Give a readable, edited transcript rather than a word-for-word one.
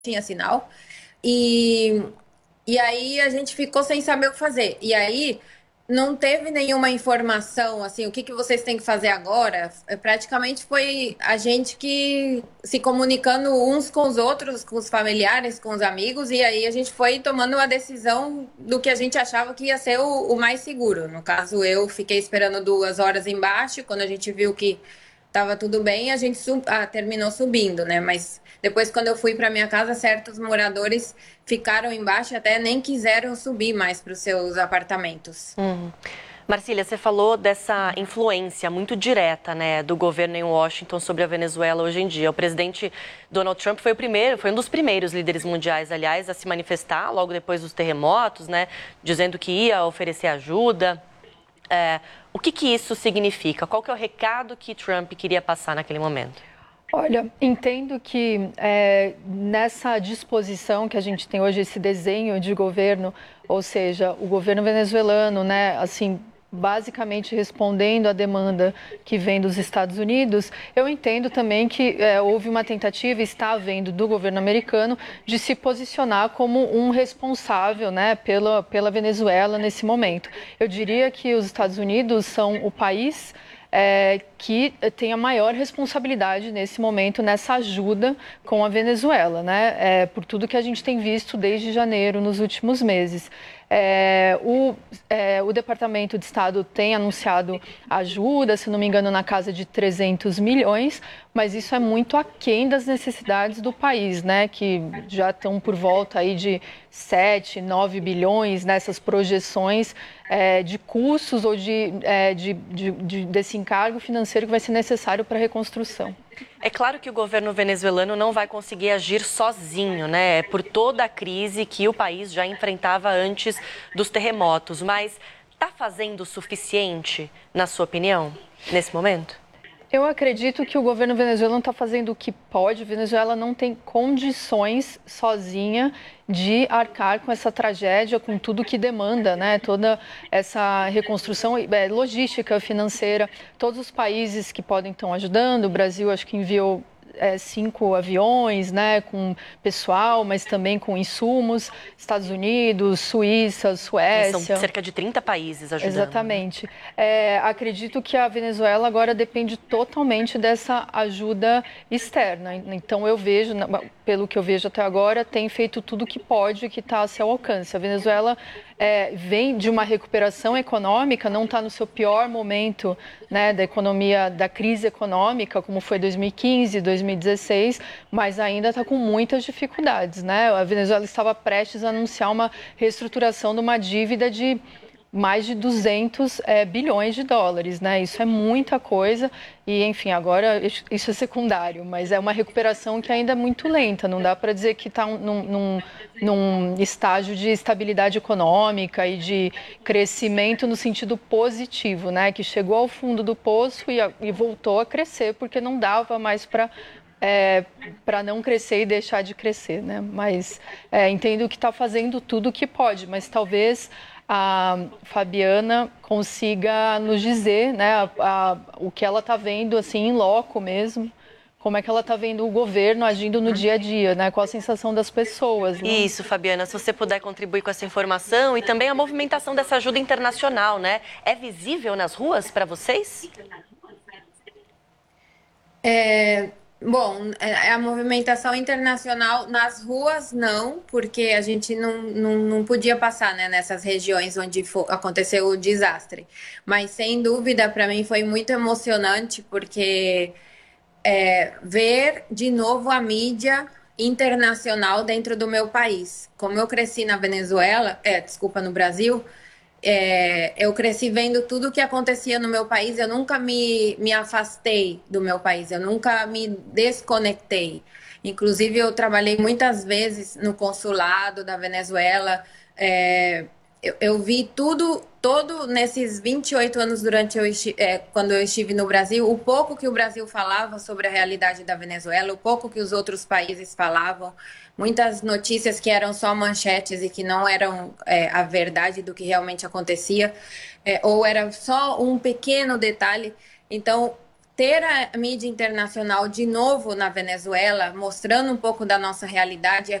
tinha sinal. E, e aí a gente ficou sem saber o que fazer. E aí não teve nenhuma informação assim, o que que vocês têm que fazer agora? Praticamente foi a gente que se comunicando uns com os outros, com os familiares, com os amigos, e aí a gente foi tomando uma decisão do que a gente achava que ia ser o mais seguro. No caso, eu fiquei esperando 2 horas embaixo, quando a gente viu que tava tudo bem, a gente terminou subindo, né? Mas depois, quando eu fui para minha casa, certos moradores ficaram embaixo e até nem quiseram subir mais para os seus apartamentos. Uhum. Marcília, você falou dessa influência muito direta, né, do governo em Washington sobre a Venezuela hoje em dia. O presidente Donald Trump foi um dos primeiros líderes mundiais, aliás, a se manifestar logo depois dos terremotos, né, dizendo que ia oferecer ajuda. O que isso significa? Qual que é o recado que Trump queria passar naquele momento? Olha, entendo que nessa disposição que a gente tem hoje, esse desenho de governo, ou seja, o governo venezuelano, né, assim, basicamente respondendo à demanda que vem dos Estados Unidos, eu entendo também que houve uma tentativa, está havendo, do governo americano de se posicionar como um responsável, né, pela Venezuela nesse momento. Eu diria que os Estados Unidos são o país que tem a maior responsabilidade nesse momento, nessa ajuda com a Venezuela, né? Por tudo que a gente tem visto desde janeiro, nos últimos meses. O Departamento de Estado tem anunciado ajuda, se não me engano, na casa de 300 milhões, mas isso é muito aquém das necessidades do país, né? Que já estão por volta aí de 7, 9 bilhões nessas projeções de custos ou desse encargo financeiro que vai ser necessário para a reconstrução. É claro que o governo venezuelano não vai conseguir agir sozinho, né? Por toda a crise que o país já enfrentava antes dos terremotos. Mas está fazendo o suficiente, na sua opinião, nesse momento? Eu acredito que o governo venezuelano está fazendo o que pode. A Venezuela não tem condições sozinha de arcar com essa tragédia, com tudo que demanda, né? Toda essa reconstrução logística, financeira. Todos os países que podem estão ajudando. O Brasil, acho que enviou 5 aviões, né, com pessoal, mas também com insumos. Estados Unidos, Suíça, São Suécia. cerca de 30 países ajudando. Exatamente. Acredito que a Venezuela agora depende totalmente dessa ajuda externa. Então, eu vejo, pelo que eu vejo até agora, tem feito tudo o que pode, que está a seu alcance. A Venezuela vem de uma recuperação econômica, não está no seu pior momento, né, da economia, da crise econômica, como foi 2015, 2016, mas ainda está com muitas dificuldades, né? A Venezuela estava prestes a anunciar uma reestruturação de uma dívida de mais de 200 bilhões de dólares, né? Isso é muita coisa e, enfim, agora isso é secundário, mas é uma recuperação que ainda é muito lenta. Não dá para dizer que está num estágio de estabilidade econômica e de crescimento no sentido positivo, né? Que chegou ao fundo do poço e voltou a crescer porque não dava mais para não crescer e deixar de crescer, né? Mas entendo que está fazendo tudo o que pode, mas talvez a Fabiana consiga nos dizer, né, o que ela está vendo assim em loco mesmo, como é que ela está vendo o governo agindo no dia a dia, né? Qual a sensação das pessoas, né? Isso, Fabiana, se você puder contribuir com essa informação e também a movimentação dessa ajuda internacional, né? É visível nas ruas para vocês? Bom, a movimentação internacional nas ruas não, porque a gente não podia passar, né, nessas regiões onde aconteceu o desastre. Mas sem dúvida, para mim foi muito emocionante, porque ver de novo a mídia internacional dentro do meu país. Como eu cresci na Venezuela, desculpa, no Brasil, eu cresci vendo tudo o que acontecia no meu país. Eu nunca me afastei do meu país, eu nunca me desconectei. Inclusive, eu trabalhei muitas vezes no consulado da Venezuela. Eu vi tudo, todo nesses 28 anos quando eu estive no Brasil, o pouco que o Brasil falava sobre a realidade da Venezuela, o pouco que os outros países falavam, muitas notícias que eram só manchetes e que não eram a verdade do que realmente acontecia, ou era só um pequeno detalhe. Então, ter a mídia internacional de novo na Venezuela, mostrando um pouco da nossa realidade,